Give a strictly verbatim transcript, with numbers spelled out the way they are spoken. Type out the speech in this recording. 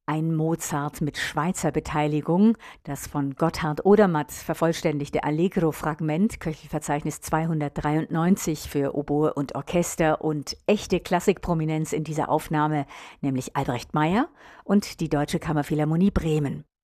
Ein Mozart mit Schweizer Beteiligung, das von Gotthard Odermatt vervollständigte Allegro-Fragment, Köchelverzeichnis zweihundertdreiundneunzig für Oboe und Orchester und echte Klassikprominenz in dieser Aufnahme, nämlich Albrecht Meyer und die Deutsche Kammerphilharmonie Bremen.